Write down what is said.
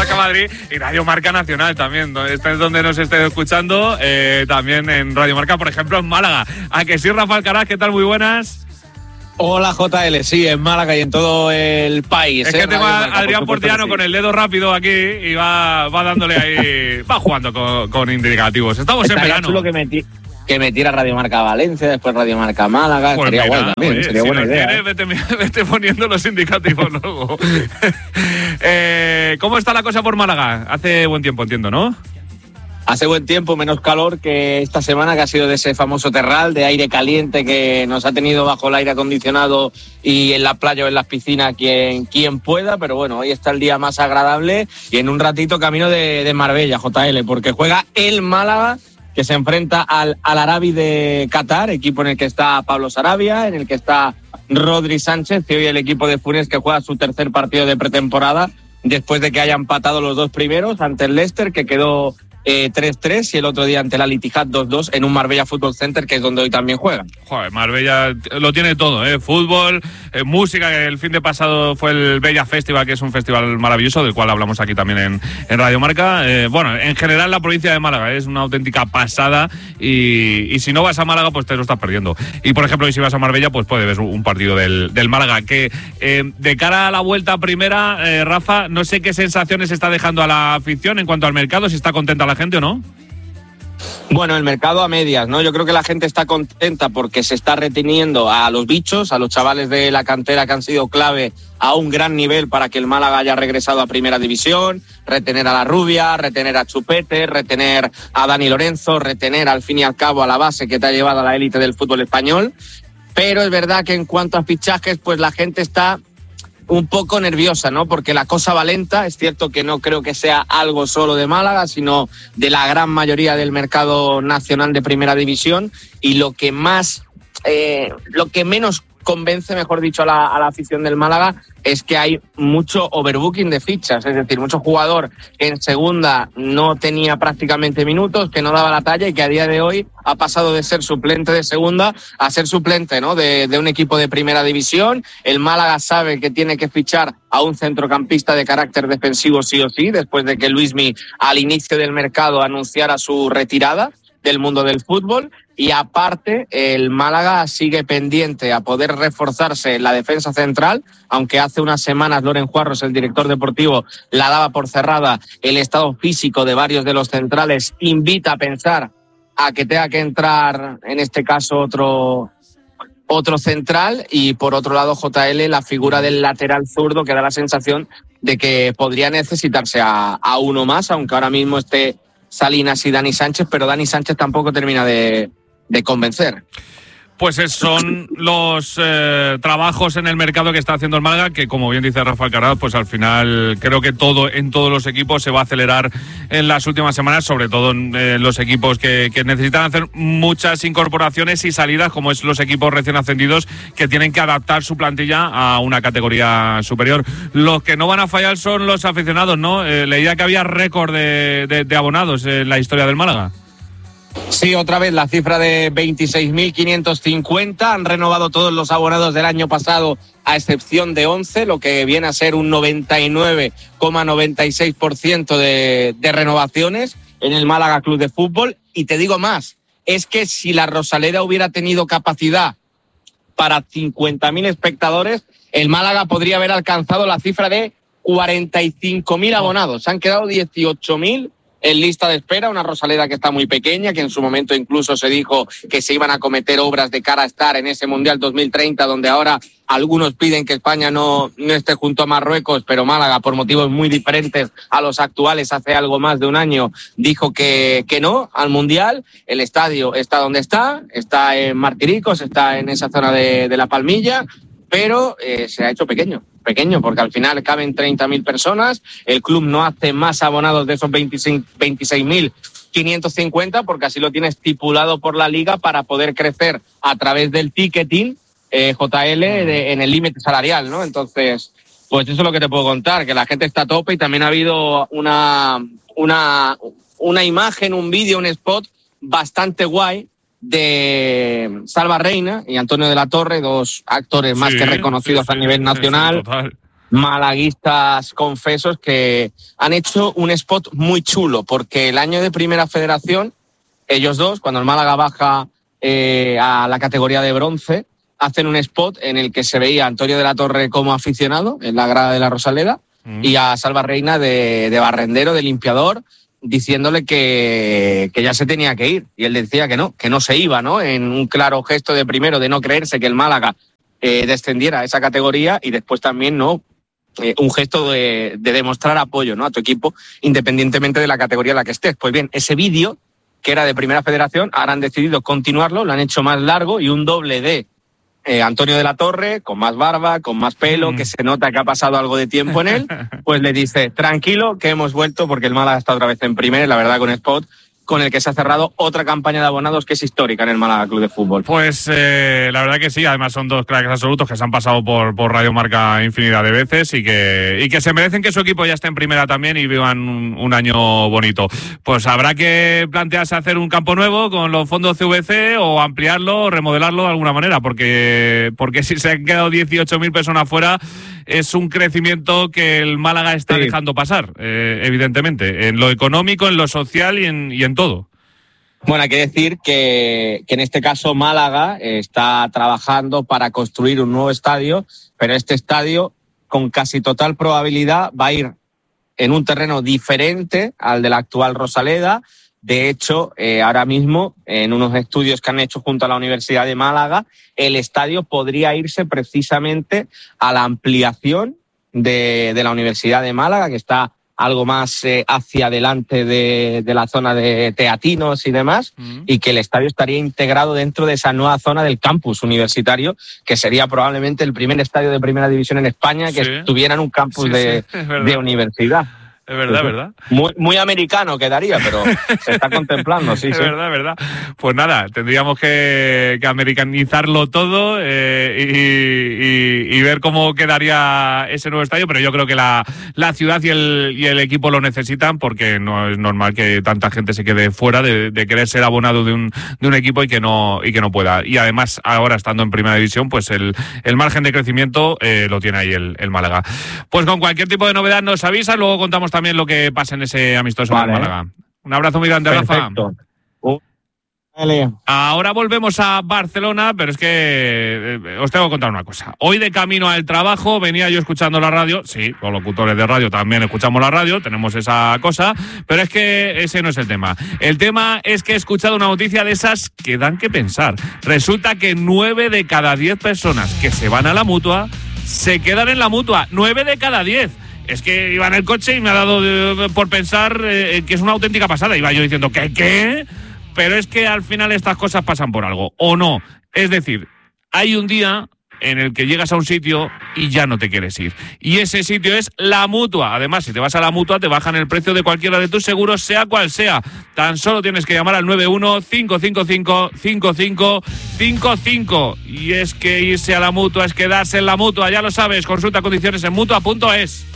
Marca Madrid y Radio Marca Nacional también. Este es donde nos estéis escuchando, también en Radio Marca, por ejemplo, en Málaga. ¿A que sí, Rafa Alcaraz? ¿Qué tal? Muy buenas. Hola, JL, sí, en Málaga y en todo el país. Es que tengo a Adrián Portillano con el dedo rápido aquí y va dándole ahí, va jugando con indicativos. Estamos en verano. Chulo que metiera Radio Marca Valencia, después Radio Marca Málaga. Pues sería guay también, oye, sería buena idea. Vete poniendo los indicativos luego. ¿Cómo está la cosa por Málaga? Hace buen tiempo, entiendo, ¿no? Hace buen tiempo, menos calor que esta semana, que ha sido de ese famoso terral de aire caliente que nos ha tenido bajo el aire acondicionado y en la playa o en las piscinas quien pueda, pero bueno, hoy está el día más agradable y en un ratito camino de Marbella, JL, porque juega el Málaga, que se enfrenta al Arabi de Qatar, equipo en el que está Pablo Sarabia, en el que está Rodri Sánchez, y hoy el equipo de Funes, que juega su tercer partido de pretemporada después de que haya empatado los dos primeros ante el Leicester, que quedó 3-3, y el otro día ante el Al-Ittihad 2-2 en un Marbella Football Center, que es donde hoy también juegan. Joder, Marbella lo tiene todo, fútbol, música, que el fin de pasado fue el Bella Festival, que es un festival maravilloso, del cual hablamos aquí también en Radio Marca. Bueno, en general la provincia de Málaga es una auténtica pasada y si no vas a Málaga, pues te lo estás perdiendo. Y por ejemplo, y si vas a Marbella, pues puedes ver un partido del Málaga, que de cara a la vuelta primera, Rafa, no sé qué sensaciones está dejando a la afición en cuanto al mercado, si está contenta la gente o no. Bueno, el mercado a medias, ¿no? Yo creo que la gente está contenta porque se está reteniendo a los bichos, a los chavales de la cantera que han sido clave a un gran nivel para que el Málaga haya regresado a Primera División, retener a La Rubia, retener a Chupete, retener a Dani Lorenzo, retener al fin y al cabo a la base que te ha llevado a la élite del fútbol español. Pero es verdad que en cuanto a fichajes, pues la gente está un poco nerviosa, ¿no? Porque la cosa va lenta. Es cierto que no creo que sea algo solo de Málaga, sino de la gran mayoría del mercado nacional de Primera División. Y lo que menos convence, mejor dicho, a la afición del Málaga es que hay mucho overbooking de fichas, es decir, mucho jugador que en segunda no tenía prácticamente minutos, que no daba la talla y que a día de hoy ha pasado de ser suplente de segunda a ser suplente, ¿no? de un equipo de Primera División. El Málaga sabe que tiene que fichar a un centrocampista de carácter defensivo sí o sí, después de que Luismi al inicio del mercado anunciara su retirada del mundo del fútbol. Y aparte, el Málaga sigue pendiente a poder reforzarse en la defensa central, aunque hace unas semanas Loren Juarros, el director deportivo, la daba por cerrada. El estado físico de varios de los centrales invita a pensar a que tenga que entrar, en este caso, otro central. Y por otro lado, JL, la figura del lateral zurdo, que da la sensación de que podría necesitarse a uno más, aunque ahora mismo esté Salinas y Dani Sánchez, pero Dani Sánchez tampoco termina de convencer. Pues son los trabajos en el mercado que está haciendo el Málaga, que como bien dice Rafa Alcaraz, pues al final creo que en todos los equipos se va a acelerar en las últimas semanas, sobre todo en los equipos que necesitan hacer muchas incorporaciones y salidas, como es los equipos recién ascendidos, que tienen que adaptar su plantilla a una categoría superior. Los que no van a fallar son los aficionados, ¿no? Leía que había récord de abonados en la historia del Málaga. Sí, otra vez la cifra de 26.550. Han renovado todos los abonados del año pasado, a excepción de 11, lo que viene a ser un 99,96% de renovaciones en el Málaga Club de Fútbol. Y te digo más, es que si la Rosaleda hubiera tenido capacidad para 50.000 espectadores, el Málaga podría haber alcanzado la cifra de 45.000 abonados. Se han quedado 18.000 en lista de espera, una Rosaleda que está muy pequeña, que en su momento incluso se dijo que se iban a cometer obras de cara a estar en ese Mundial 2030, donde ahora algunos piden que España no esté junto a Marruecos, pero Málaga, por motivos muy diferentes a los actuales, hace algo más de un año, dijo que no al Mundial. El estadio está donde está en Martiricos, está en esa zona de La Palmilla, pero se ha hecho pequeño, porque al final caben 30.000 personas. El club no hace más abonados de esos 26.550, porque así lo tiene estipulado por la Liga para poder crecer a través del ticketing, JL, en el límite salarial, ¿no? Entonces, pues eso es lo que te puedo contar, que la gente está a tope. Y también ha habido una imagen, un vídeo, un spot bastante guay de Salva Reina y Antonio de la Torre, dos actores más que reconocidos a nivel nacional. malaguistas confesos que han hecho un spot muy chulo, porque el año de Primera Federación, ellos dos, cuando el Málaga baja a la categoría de bronce, hacen un spot en el que se veía a Antonio de la Torre como aficionado en la grada de la Rosaleda y a Salva Reina de barrendero, de limpiador, diciéndole que ya se tenía que ir. Y él decía que no se iba, ¿no? En un claro gesto de primero de no creerse que el Málaga descendiera a esa categoría, y después también, ¿no? Un gesto de demostrar apoyo, ¿no? A tu equipo, independientemente de la categoría en la que estés. Pues bien, ese vídeo, que era de Primera Federación, ahora han decidido continuarlo, lo han hecho más largo y un doble de Antonio de la Torre, con más barba, con más pelo, que se nota que ha pasado algo de tiempo en él, pues le dice, tranquilo, que hemos vuelto porque el Málaga está otra vez en primera, y la verdad con spot con el que se ha cerrado otra campaña de abonados que es histórica en el Málaga Club de Fútbol. Pues la verdad que sí, además son dos cracks absolutos que se han pasado por Radio Marca infinidad de veces y que se merecen que su equipo ya esté en primera también y vivan un año bonito. Pues habrá que plantearse hacer un campo nuevo con los fondos CVC o ampliarlo o remodelarlo de alguna manera, porque si se han quedado 18.000 personas fuera, es un crecimiento que el Málaga está dejando pasar, evidentemente, en lo económico, en lo social y en todo. Bueno, hay que decir que en este caso Málaga está trabajando para construir un nuevo estadio, pero este estadio con casi total probabilidad va a ir en un terreno diferente al de la actual Rosaleda. De hecho, ahora mismo, en unos estudios que han hecho junto a la Universidad de Málaga, el estadio podría irse precisamente a la ampliación de la Universidad de Málaga, que está algo más hacia adelante de la zona de Teatinos y demás, y que el estadio estaría integrado dentro de esa nueva zona del campus universitario, que sería probablemente el primer estadio de primera división en España que estuviera en un campus de universidad. Es verdad, ¿verdad? Muy americano quedaría, pero se está contemplando, sí. Es verdad. Pues nada, tendríamos que americanizarlo todo y ver cómo quedaría ese nuevo estadio, pero yo creo que la ciudad y el equipo lo necesitan, porque no es normal que tanta gente se quede fuera de querer ser abonado de un equipo y que no pueda. Y además, ahora estando en Primera División, pues el margen de crecimiento lo tiene ahí el Málaga. Pues con cualquier tipo de novedad nos avisa, luego contamos también lo que pasa en ese amistoso del Málaga. Un abrazo muy grande, perfecto. Rafa. Ahora volvemos a Barcelona, pero es que os tengo que contar una cosa. Hoy de camino al trabajo venía yo escuchando la radio. Sí, los locutores de radio también escuchamos la radio, tenemos esa cosa, pero es que ese no es el tema. El tema es que he escuchado una noticia de esas que dan que pensar. Resulta que 9 de cada 10 personas que se van a la Mutua se quedan en la Mutua. 9 de cada 10. Es que iba en el coche y me ha dado por pensar que es una auténtica pasada. Iba yo diciendo, ¿qué? Pero es que al final estas cosas pasan por algo, ¿o no? Es decir, hay un día en el que llegas a un sitio y ya no te quieres ir. Y ese sitio es la Mutua. Además, si te vas a la Mutua, te bajan el precio de cualquiera de tus seguros, sea cual sea. Tan solo tienes que llamar al 91-555-5555. Y es que irse a la Mutua es quedarse en la Mutua, ya lo sabes. Consulta condiciones en Mutua.es.